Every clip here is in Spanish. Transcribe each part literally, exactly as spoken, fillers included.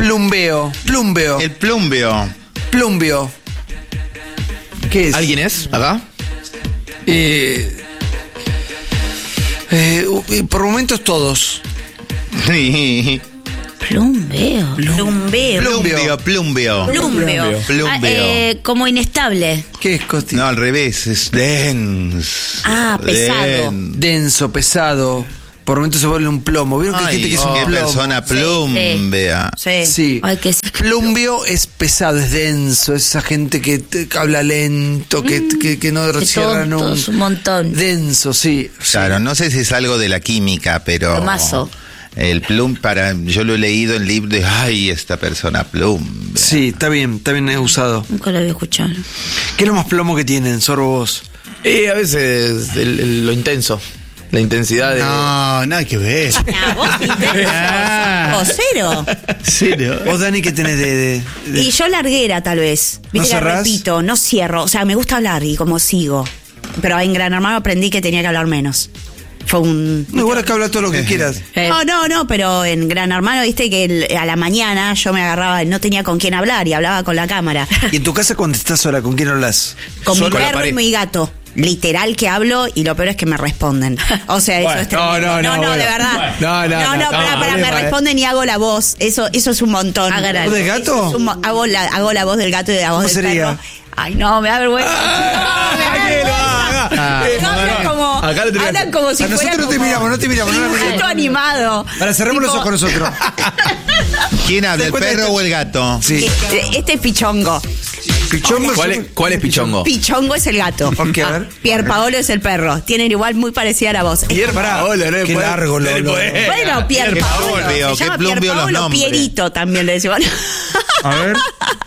Plumbeo. Plumbeo. El plumbeo. Plumbeo. ¿Qué es? ¿Alguien es? ¿Acá? Eh, eh, por momentos todos. Plumbeo. Plumbeo, Plumbeo. plumbeo. Plumbeo. Plumbeo. Ah, eh, como inestable. ¿Qué es, Costi? No, al revés, es dense. Ah, pesado. Den- Denso, pesado. Por momentos se vuelve un plomo. ¿Vieron que hay Ay, gente que es un qué plomo? persona plumbea. Sí. Sí. Ay, que sí. Plumbeo es pesado, es denso, es esa gente que, te- que habla lento, que, que, que no Qué cierra tontos, nunca. un montón. Denso, sí. Claro, no sé si es algo de la química, pero Plomazo. el plum, para, yo lo he leído en libros de, ay, esta persona plum. Sí, está bien, está bien usado. Nunca lo había escuchado. ¿Qué es lo más plomo que tienen, Sorbo, vos? Eh, a veces el- el- lo intenso. La intensidad de... No, nada que ver. Ah, vos intenso. O cero. ¿Serio? Vos, Dani, ¿qué tenés de...? de- de- Y yo larguera, tal vez. ¿No Viste que cerrás? repito, no cierro. O sea, me gusta hablar y como sigo. Pero en Gran Hermano aprendí que tenía que hablar menos. Fue un... No, igual acá habla todo lo que quieras. No, no, no, pero en Gran Hermano, viste que el- a la mañana yo me agarraba, no tenía con quién hablar y hablaba con la cámara. ¿Y en tu casa cuando estás sola, con quién hablas? Con mi Con la perro pared. y mi gato. Literal que hablo y lo peor es que me responden. O sea, eso Bueno, es tremendo. no, no, no, no, bueno. de verdad. No, no, no, no, no, pará, no, pará, no, me no, responden y hago la voz. Eso, eso es un montón. ¿Vos del gato? Eso es un mo- hago, la, hago la voz del gato y la voz ¿Cómo del sería? perro. Ay, no, me da vergüenza. No, me da que lo vergüenza. haga. No, hablan como, Acá lo tenés. hablan como si A fuera nosotros no te como miramos, no te miramos, no la miramos. dibujito animado. Para cerramos los Tipo, ojos nosotros. ¿Quién habla, ¿Te el cuenta perro esto? o el gato? Sí. Este, este es Pichongo. Pichongo. ¿Cuál es, cuál es Pichongo? Pichongo es el gato. Ok, a ver. Pier Paolo es el perro. Tienen igual muy parecida la voz. Pier Paolo, no le Qué puede- largo, no lo- le lo- puede- Bueno, Pier Qué Paolo. plumbeo, Se qué llama Pier plumbeo los Paolo, nombres. Pierito también le decimos. A ver.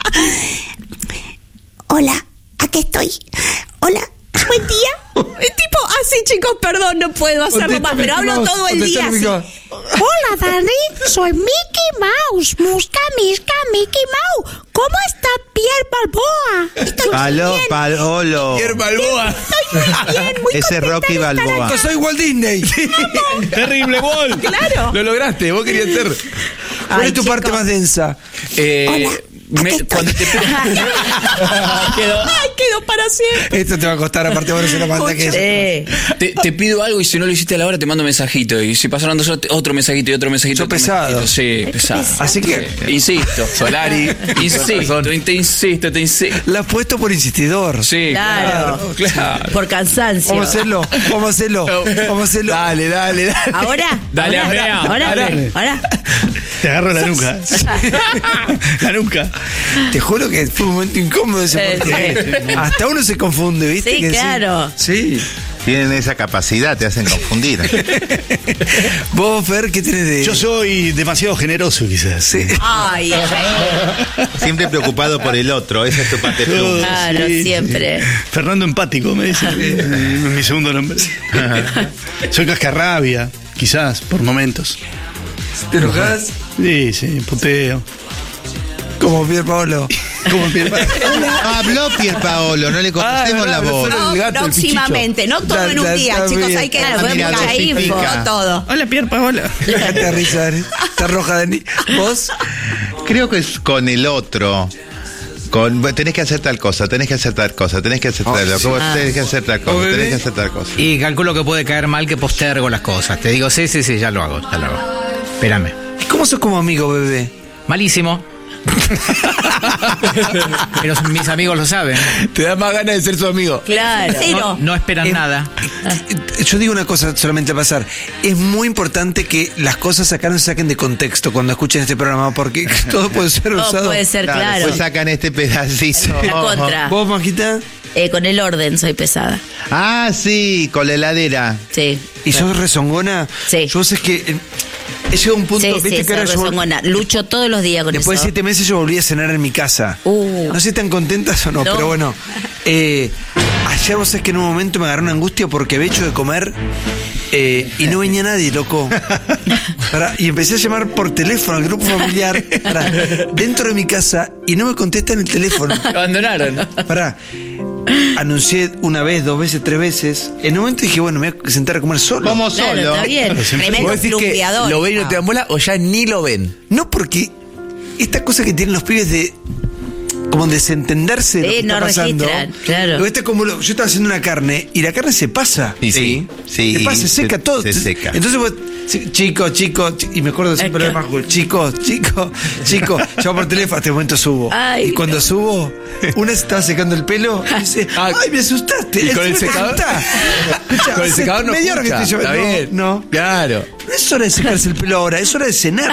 Hola, aquí estoy. Hola, buen día. Es tipo así, chicos, perdón, no puedo hacerlo más, pero hablo todo el día así. Hola, Dani, soy Mickey Mouse, Musca, Misca, Mickey Mouse. ¿Cómo está Pierre Balboa? Estoy Aló, bien. Paolo. Pierre Balboa. Estoy muy bien, muy Ese contenta Rocky de estar Balboa. aquí. Yo soy Walt Disney. Terrible gol. Claro. Lo lograste, vos querías ser. ¿Cuál Ay, es tu chico. parte más densa? Eh, Hola, me- aquí estoy. cuando te Quedó- Ay, quedó para siempre. Esto te va a costar, aparte vos no se lo manda que es. Te, te pido algo y si no lo hiciste a la hora te mando mensajito. Y si pasaron dos horas, te- otro mensajito y otro mensajito. Sos otro pesado. mensajito. Sí, pesado. Así que Sí. Insisto, Solari. Insisto, te, te insisto, te insisto. la has puesto por insistidor. Sí, Claro. claro. claro. Por cansancio. Vamos a hacerlo, vamos a hacerlo, vamos a hacerlo. Dale, dale, dale. ¿Ahora? Dale, ¿Ahora? Andrea, ¿Ahora? dale. ¿Ahora? Te agarro la nuca. La nuca. Te juro que fue un momento incómodo ese Sí, porque sí. hasta uno se confunde, ¿viste? Sí, Que claro. Sí. Tienen esa capacidad, te hacen confundir. Vos, Fer, ¿qué tenés de...? Yo soy demasiado generoso, quizás. Sí. Ay, Siempre preocupado por el otro, esa es tu parte plum. claro, Sí, siempre. Fernando Empático, me dice. Es mi segundo nombre. Soy cascarrabia, quizás, por momentos. ¿Te enojás? Sí, sí, puteo. Como Pier Paolo. Como Pierre No habló Pier Paolo, no le conocemos Ah, la no, voz. no, No, el gato, el próximamente, no todo Da- en un da- día, está chicos, bien. hay que Ah, dar mira, mucha info, dosifica. no todo. Hola, Pierre Paola. Déjate de risa, Dani. Está roja, Dani. ¿Vos? Creo que es con el otro. Con, bueno, tenés que hacer tal cosa, tenés que hacer tal cosa, tenés que hacer tal Oh, cosa, tenés que hacer tal cosa, tenés que hacer tal cosa. Y calculo que puede caer mal que postergo las cosas. Te digo, sí, sí, sí, ya lo hago, ya lo hago. Espérame. ¿Y cómo sos como amigo, bebé? Malísimo. Pero mis amigos lo saben. Te da más ganas de ser su amigo. Claro. No, Cero. no esperan Eh, nada. eh, Yo digo una cosa solamente a pasar. Es muy importante que las cosas acá no se saquen de contexto cuando escuchen este programa, porque todo puede ser Todo usado. puede ser, claro. Después sacan este pedacito. La contra. ¿Vos, Majita? Eh, con el orden soy pesada. Ah, sí, con la heladera. Sí. ¿Y sos rezongona? Sí. Yo sé que eh, he llegado a un punto, Sí, viste sí, que soy ahora yo, rezongona. Lucho todos los días con después de eso. siete meses yo volví a cenar en mi casa. Uh. No sé si tan contentas o no, No. pero bueno. Eh, ayer vos sabés que en un momento me agarró una angustia porque había hecho de comer eh, y no venía nadie, loco. Pará, y empecé a llamar por teléfono al grupo familiar pará, dentro de mi casa y no me contestan el teléfono. Lo abandonaron. Pará. Anuncié una vez, dos veces, tres veces. En un momento dije, bueno, me voy a sentar a comer solo. Como Claro, solo. está bien. Tremendo ¿Vos decís que plumbeador. lo ven y no te dan bola o ya ni lo ven? No, porque esta cosa que tienen los pibes de como desentenderse de lo Sí, que no está pasando. registran, claro. Porque esto es como lo- yo estaba haciendo una carne y la carne se pasa. Y sí, sí. Se pasa, se seca se- todo. se seca. Entonces vos, chi- chico, chico, chi- y me acuerdo siempre de Acá. Majo, chico, chico, chico, yo por teléfono, a este momento subo. Ay, y cuando subo, una se estaba secando el pelo y dice, Ah, ay, me asustaste. ¿y con el Encima te secador? asustás. Escuchá, Con el hace secador no media hora que escucha, estoy está llevando. bien. No, Claro. no es hora de secarse el pelo ahora, es hora de cenar.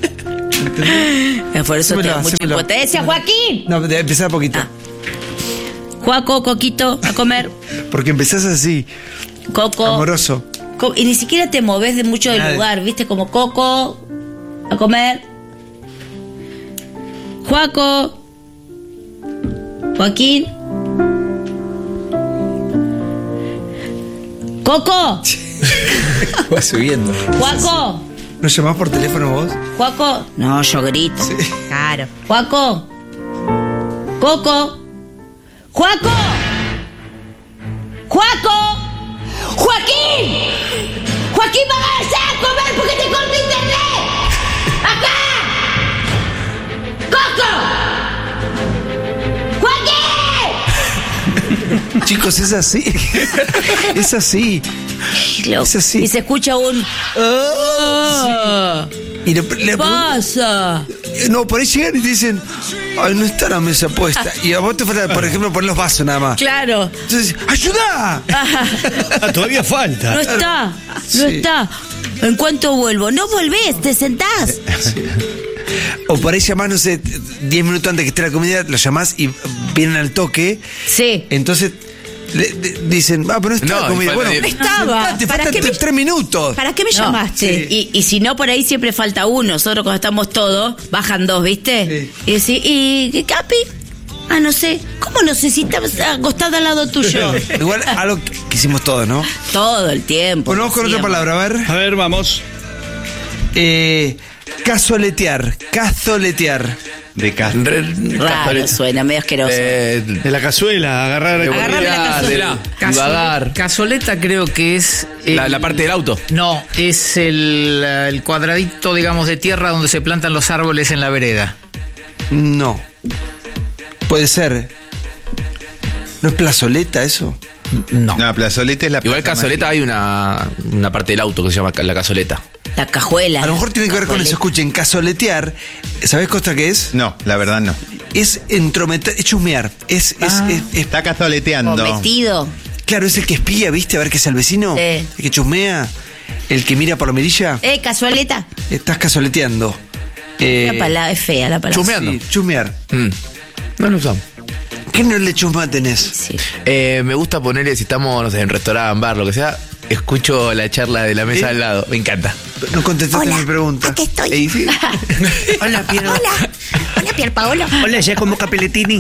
Por eso Hacémelo, tengo mucha hacémelo. impotencia, Joaquín. No, de empezar a poquito. Ah. Juaco, Coquito, a comer. Porque empezás así, Coco. amoroso. Co- y ni siquiera te moves de mucho del Nada. lugar, ¿viste? Como Coco, a comer. Juaco. Joaquín. Coco. Va subiendo. Juaco. ¿No llamás por teléfono vos? Juaco. No, yo grito. Claro. Juaco. Coco. Juaco. Juaco. Joaquín. Joaquín, vámonos a comer porque te corto internet. Acá. Coco. Joaquín. Chicos, es así. Es así. Es así. Y se escucha un... "Ah, Y le, le- pasa. no, por ahí llegan y te dicen, ay, no está la mesa puesta. Y a vos te falta, por ejemplo, poner los vasos nada más. Claro. Entonces, ¡ayuda! Ah, todavía falta. No está, no Sí. está. ¿En cuánto vuelvo? No volvés, te sentás. O por ahí llamás, no sé, diez minutos antes que esté la comida, lo llamás y vienen al toque. Sí. Entonces le, le- dicen, ah, pero no está No, la comida. y Bueno, falta- No estaba. te ¿Para faltan qué me- tres, tres minutos. ¿Para qué me No, llamaste? sí. Y, y si no, por ahí siempre falta uno. Nosotros cuando estamos todos, bajan dos, ¿viste? Sí. Y decís, ¿y qué, Capi? Ah, no sé. ¿Cómo no sé si estás acostada al lado tuyo? Igual algo que que hicimos todos, ¿no? Todo el tiempo. Bueno, vamos con otra Hacíamos. palabra, a ver. A ver, vamos. Eh, cazoletear, cazoletear. De casa. Raro suena, medio asqueroso. Eh, De la cazuela, agarrar. Agarrame la cazuela. Divagar. Cazoleta creo que es... el- La, la parte del auto. No, es el, el cuadradito, digamos, de tierra donde se plantan los árboles en la vereda. No. Puede ser. ¿No es plazoleta eso? No. No, plazoleta es la Igual plaza cazoleta hay una, una parte del auto que se llama ca- la cazoleta. La cajuela. A lo mejor tiene que ver con eso. Escuchen, cazoletear. ¿Sabés cosa que es? mágica. No, la verdad no. Es entrometer, es chusmear. Es, es, Ah. es- es- Está cazoleteando. Metido. claro, es el que espía, ¿viste? A ver qué es el vecino. Sí. El que chusmea. El que mira por la mirilla. Eh, casualeta. Estás cazoleteando. Eh, La palabra es fea, la palabra. Chusmeando. sí, chusmear. Mm. No lo usamos. ¿Qué no le chusma tenés? Sí. Eh, me gusta ponerle, si estamos, no sé, en restaurante, bar, lo que sea, escucho la charla de la mesa ¿Sí? al lado. Me encanta. No contestaste Hola, mi pregunta. aquí estoy. Eh, sí. Hola, Piero. Hola. Hola, Pierpaolo. Hola, ya como Capeletini.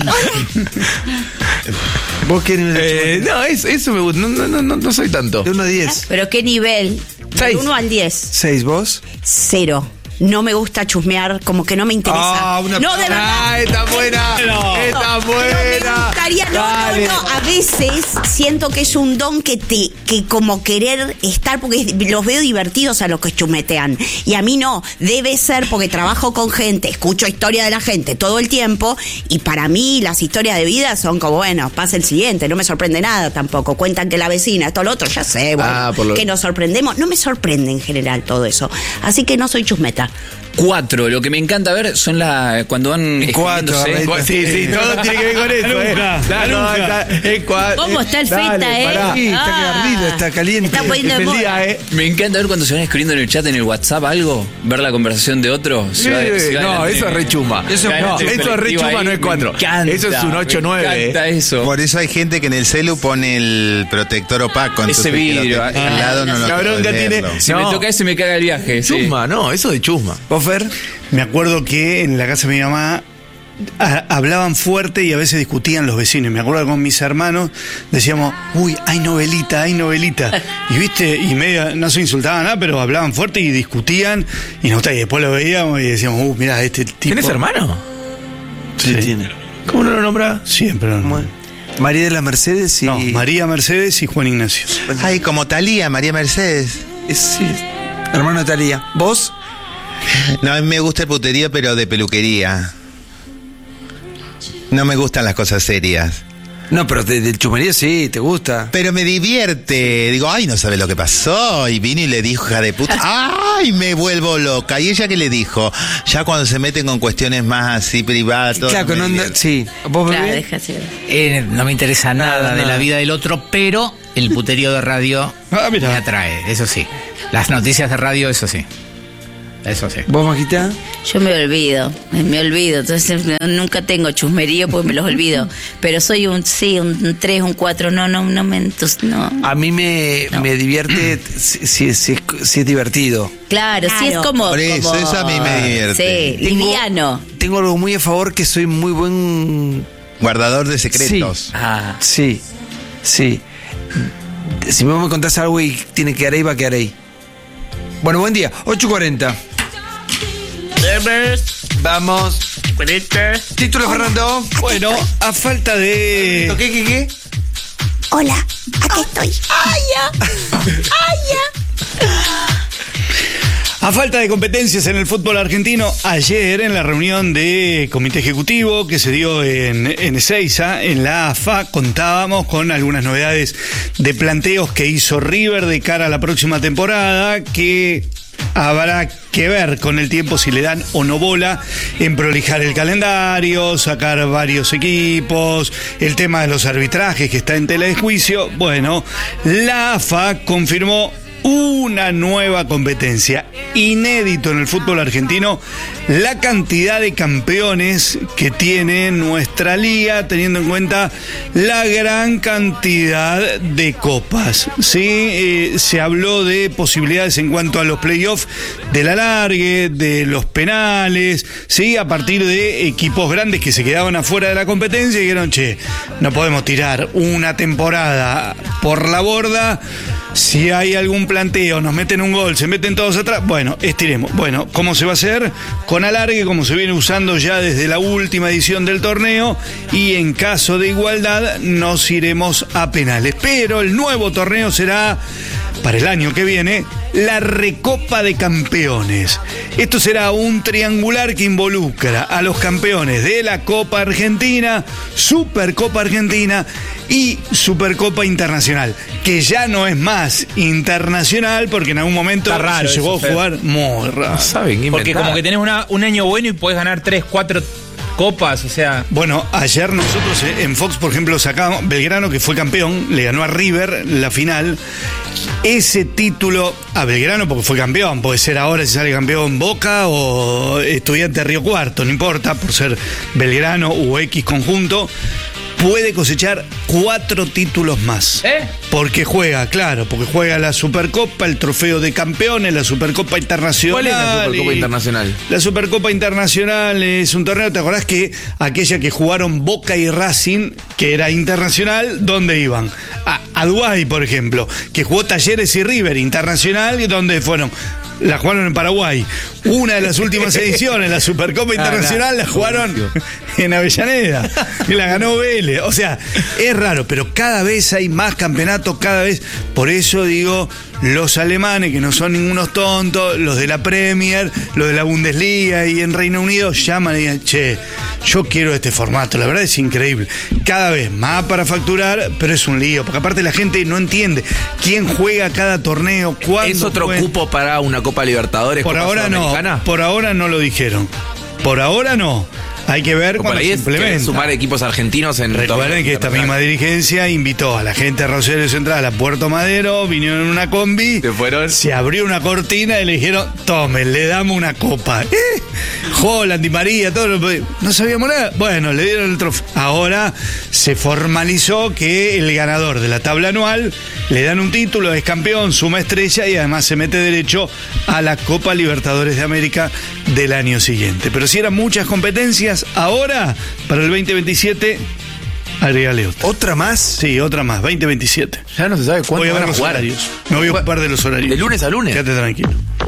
¿Vos qué nivel de Eh, chusma? no, es- eso me gusta. No, no, no, no, no soy tanto. De uno a diez. Pero qué nivel. Seis. uno al diez. ¿Seis vos? Cero. No me gusta chusmear, como que no me interesa. Ah, una- no, de verdad. ¡Ah, está buena! ¡Está No me buena! gustaría, no, Dale. no, no. A veces siento que es un don que te, que como querer estar, porque los veo divertidos a los que chumetean. Y a mí no. Debe ser porque trabajo con gente, escucho historia de la gente todo el tiempo. Y para mí las historias de vida son como, bueno, pasa el siguiente, no me sorprende nada tampoco. Cuentan que la vecina, esto, lo otro, ya sé, bueno, Ah, por lo- que nos sorprendemos. No me sorprende en general todo eso. Así que no soy chusmeta. Cuatro. Lo que me encanta ver son las cuando van Cuatro, escribiéndose. Barreto. Sí, sí, todo tiene que ver con eso. Nunca, eh. Claro, nunca. está- es cua- ¿Cómo está el Dale, feta, eh? pará. Sí, está Ah. ardido, está caliente. Está poniendo Es de el moda. día, eh. Me encanta ver cuando se van escribiendo en el chat, en el WhatsApp, algo, ver la conversación de otro. Se va- se va no, adelante. eso es re chuma. Eso, No, no, eso es re colectivo chuma, ahí, no es cuatro. me encanta, Eso es un ocho nueve, Me encanta eh. eso. Por eso hay gente que en el celu pone el protector opaco. Ese entonces que lo vidrio, tenés ah, al lado no lo la bronca podés tiene- leerlo. Si No. me toca ese me caga el viaje. sí. Chusma, no, eso de chusma. ¿Vos, Fer? Me acuerdo que en la casa de mi mamá ah, hablaban fuerte y a veces discutían los vecinos. Me acuerdo que con mis hermanos decíamos, uy, hay novelita, hay novelita. Y viste, y medio, no se insultaban nada, pero hablaban fuerte y discutían. Y, nos, y después lo veíamos y decíamos, uh, mirá, este tipo. ¿Tienes hermano? Sí, tiene. ¿Cómo no lo nombra? Siempre lo nombra. Bueno, María de las Mercedes y. No, María Mercedes y Juan Ignacio. Ay, como Talía, María Mercedes. Es, sí, hermano de Talía. ¿Vos? No, a mí me gusta el puterío, pero de peluquería. No me gustan las cosas serias. No, pero de- del chumerío sí, te gusta. Pero me divierte. Digo, ay, no sabe lo que pasó. Y vino y le dijo, hija de puta, ay, me vuelvo loca. ¿Y ella qué le dijo? Ya cuando se meten con cuestiones más así privadas. todo, Claro, no que me no anda- divierte. sí. ¿Vos, Claro, bebé? déjase ver. Eh, no me interesa nada, Nada, de nada. la vida del otro, pero el puterío de radio Ah, mira. me atrae, eso sí. Las noticias de radio, eso sí. Eso sí. ¿Vos, Majita? Yo me olvido, me, me olvido, entonces no- nunca tengo chusmerío porque me los olvido. Pero soy un sí, un tres, un cuatro, no, no, no me entus- no. A mí me, No. me divierte si, si- si es, si es divertido. Claro, sí es Claro. como. Por eso, como- eso a mí me divierte. Sí, liviano. Tengo algo muy a favor, que soy muy buen... Guardador de secretos. Ah, Sí, sí. Si vos me contás algo y tiene que quedar ahí, va a quedar ahí. Bueno, buen día. ocho cuarenta. Vamos. Título, Fernando. Bueno, a falta de... ¿Qué, qué, qué? Hola, aquí estoy. A falta de competencias en el fútbol argentino, ayer en la reunión de comité ejecutivo que se dio en, en Ezeiza, en la A F A, contábamos con algunas novedades de planteos que hizo River de cara a la próxima temporada, que habrá que ver con el tiempo si le dan o no bola en prolijar el calendario, sacar varios equipos, el tema de los arbitrajes que está en tela de juicio. Bueno, la A F A confirmó una nueva competencia, inédito en el fútbol argentino, la cantidad de campeones que tiene nuestra liga, teniendo en cuenta la gran cantidad de copas. ¿Sí? Eh, se habló de posibilidades en cuanto a los playoffs del alargue, de los penales, ¿sí? A partir de equipos grandes que se quedaban afuera de la competencia y dijeron, che, no podemos tirar una temporada por la borda. Si hay algún planteo, nos meten un gol, se meten todos atrás, bueno, estiremos. Bueno, ¿cómo se va a hacer? Con alargue, como se viene usando ya desde la última edición del torneo, y en caso de igualdad nos iremos a penales. Pero el nuevo torneo será, para el año que viene, la Recopa de Campeones. Esto será un triangular que involucra a los campeones de la Copa Argentina, Supercopa Argentina y Supercopa Internacional, que ya no es más internacional porque en algún momento Está raro se llegó eso, a Fer. jugar muy raro. No saben qué Porque inventar. como que tenés una- un año bueno y podés ganar tres, cuatro copas, o sea... Bueno, ayer nosotros eh, en Fox, por ejemplo, sacamos Belgrano, que fue campeón, le ganó a River la final. Ese título a Belgrano, porque fue campeón, puede ser ahora si sale campeón Boca o Estudiante de Río Cuarto, no importa, por ser Belgrano u X conjunto, puede cosechar cuatro títulos más. ¿Eh? Porque juega, claro, porque juega la Supercopa, el Trofeo de Campeones, la Supercopa Internacional. ¿Cuál es la Supercopa y- Internacional? La Supercopa Internacional es un torneo, ¿te acordás que aquella que jugaron Boca y Racing, que era internacional, ¿dónde iban? A, a Dubái, por ejemplo, que jugó Talleres y River, internacional, ¿y dónde fueron? La jugaron en Paraguay. Una de las últimas ediciones, la Supercopa Internacional, la jugaron en Avellaneda. Y la ganó Vélez. O sea, es raro, pero cada vez hay más campeonatos, cada vez. Por eso digo, los alemanes, que no son ningunos tontos, los de la Premier, los de la Bundesliga y en Reino Unido, llaman y dicen, che, yo quiero este formato. La verdad es increíble. Cada vez más para facturar, pero es un lío. Porque aparte la gente no entiende quién juega cada torneo, cuándo. ¿Es otro juega. cupo para una Copa Libertadores? Por Copa ahora no, Sudamericana? por ahora no lo dijeron. Por ahora no. Hay que ver Por cuando ahí se es que implementa. sumar equipos argentinos en Recuerden torneos que esta misma internacionales. dirigencia invitó a la gente de Rosario Central a Puerto Madero, vinieron en una combi, Se fueron. se abrió una cortina y le dijeron, tomen, le damos una copa. ¿Eh? Holland, Di María, todo lo... No sabíamos nada. Bueno, le dieron el trofeo. Ahora se formalizó que el ganador de la tabla anual le dan un título, es campeón, suma estrella y además se mete derecho a la Copa Libertadores de América del año siguiente. Pero si eran muchas competencias, ahora, para el veinte veintisiete, agregale otra. ¿Otra más? Sí, otra más, veinte veintisiete. Ya no se sabe cuándo Voy a van ver a los jugar. horarios. Me voy a ocupar de los horarios. ¿De lunes a lunes? Quédate tranquilo.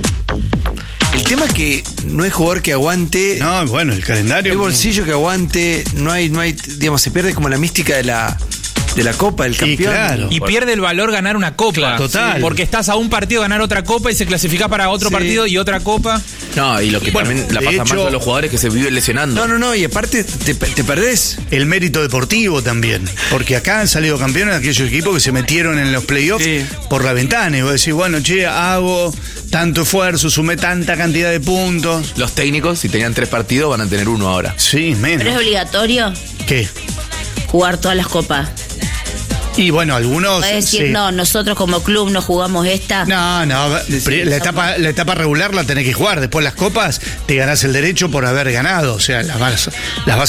El tema es que no hay jugador que aguante, no No, bueno, el calendario. hay bolsillo que aguante, no hay, no hay, digamos, se pierde como la mística de la de la Copa, del Y campeón. claro. Y pierde el valor ganar una copa. Total. Porque estás a un partido de ganar otra copa y se clasificás para otro Sí. partido y otra copa. No, y lo que Bueno, también la de pasa mal hecho- son los jugadores que se viven lesionando. No, no, no, y aparte te, te perdés. El mérito deportivo también. Porque acá han salido campeones aquellos equipos que se metieron en los playoffs Sí. por la ventana. Y vos decís, bueno, che, hago tanto esfuerzo, sumé tanta cantidad de puntos. Los técnicos, si tenían tres partidos, van a tener uno ahora. Sí, Pero es menos. obligatorio ¿Qué? jugar todas las copas. Y bueno, algunos. Puedes decir, sí. no, nosotros como club no jugamos esta. No, no, pri- la etapa, la etapa regular la tenés que jugar. Después las copas te ganás el derecho por haber ganado. O sea, las vas, las vas